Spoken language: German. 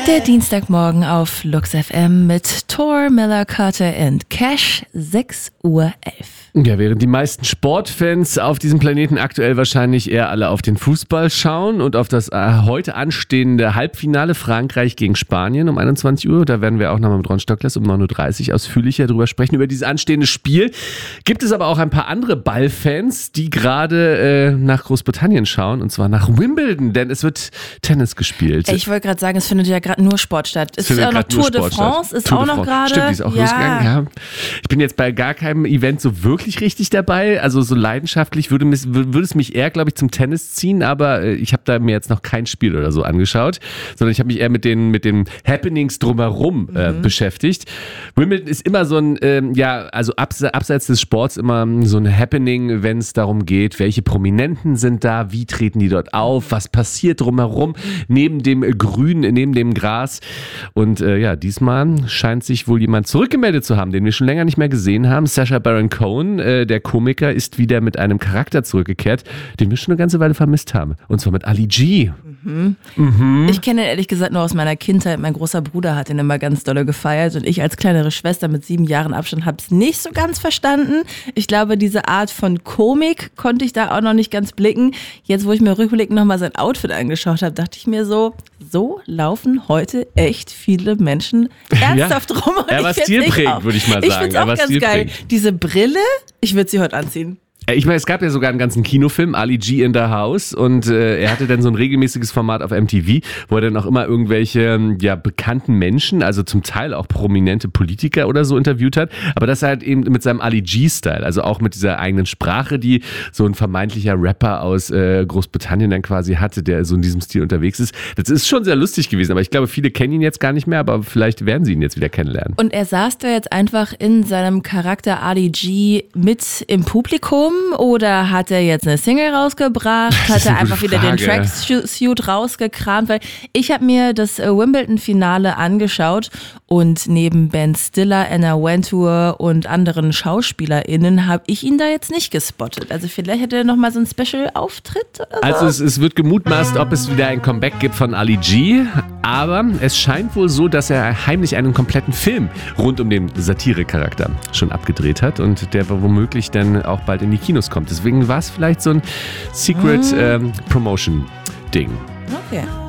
Der Dienstagmorgen auf Lux FM mit Thor, Miller, Carter und Cash, 6:11 Uhr. Ja, während die meisten Sportfans auf diesem Planeten aktuell wahrscheinlich eher alle auf den Fußball schauen und auf das heute anstehende Halbfinale Frankreich gegen Spanien um 21 Uhr, da werden wir auch nochmal mit Ron Stockless um 9:30 Uhr ausführlicher drüber sprechen, über dieses anstehende Spiel. Gibt es aber auch ein paar andere Ballfans, die gerade nach Großbritannien schauen, und zwar nach Wimbledon, denn es wird Tennis gespielt. Ich wollte gerade sagen, es findet ja gerade nur Sport statt. Es ist ja auch noch Tour de France, ist auch noch gerade. Stimmt, die ist auch losgegangen, ja. Ich bin jetzt bei gar keinem Event so wirklich richtig dabei, also so leidenschaftlich würde es mich eher, glaube ich, zum Tennis ziehen, aber ich habe da mir jetzt noch kein Spiel oder so angeschaut, sondern ich habe mich eher mit den Happenings drumherum beschäftigt. Wimbledon ist immer so ein, also abseits des Sports immer so ein Happening, wenn es darum geht, welche Prominenten sind da, wie treten die dort auf, was passiert drumherum, neben dem Grün, neben dem Gras, und diesmal scheint sich wohl jemand zurückgemeldet zu haben, den wir schon länger nicht mehr gesehen haben. Sacha Baron Cohen, der Komiker, ist wieder mit einem Charakter zurückgekehrt, den wir schon eine ganze Weile vermisst haben. Und zwar mit Ali G. Ich kenne ihn ehrlich gesagt nur aus meiner Kindheit. Mein großer Bruder hat ihn immer ganz dolle gefeiert und ich als kleinere Schwester mit 7 Jahren Abstand habe es nicht so ganz verstanden. Ich glaube, diese Art von Komik konnte ich da auch noch nicht ganz blicken. Jetzt, wo ich mir rückblickend nochmal sein Outfit angeschaut habe, dachte ich mir so laufen heute echt viele Menschen ernsthaft rum. Und er war stilprägend, würde ich mal sagen. Ich finde es auch ganz geil. Diese Brille, ich würde sie heute anziehen. Ich meine, es gab ja sogar einen ganzen Kinofilm, Ali G in the House, und er hatte dann so ein regelmäßiges Format auf MTV, wo er dann auch immer irgendwelche bekannten Menschen, also zum Teil auch prominente Politiker oder so interviewt hat, aber das halt eben mit seinem Ali G-Style, also auch mit dieser eigenen Sprache, die so ein vermeintlicher Rapper aus Großbritannien dann quasi hatte, der so in diesem Stil unterwegs ist. Das ist schon sehr lustig gewesen, aber ich glaube, viele kennen ihn jetzt gar nicht mehr, aber vielleicht werden sie ihn jetzt wieder kennenlernen. Und er saß da jetzt einfach in seinem Charakter Ali G mit im Publikum, oder hat er jetzt eine Single rausgebracht? Hat er einfach wieder den Tracksuit rausgekramt? Weil ich habe mir das Wimbledon-Finale angeschaut und neben Ben Stiller, Anna Wintour und anderen SchauspielerInnen habe ich ihn da jetzt nicht gespottet. Also vielleicht hätte er nochmal so einen Special-Auftritt oder so. Also es wird gemutmaßt, ob es wieder ein Comeback gibt von Ali G, aber es scheint wohl so, dass er heimlich einen kompletten Film rund um den Satire-Charakter schon abgedreht hat und der womöglich dann auch bald in die Kinos kommt. Deswegen war es vielleicht so ein Secret Promotion-Ding. Okay.